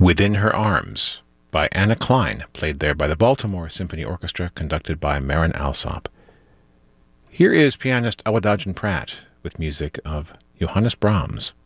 Within Her Arms by Anna Klein, played there by the Baltimore Symphony Orchestra, conducted by Marin Alsop. Here is pianist Awadagin Pratt with music of Johannes Brahms.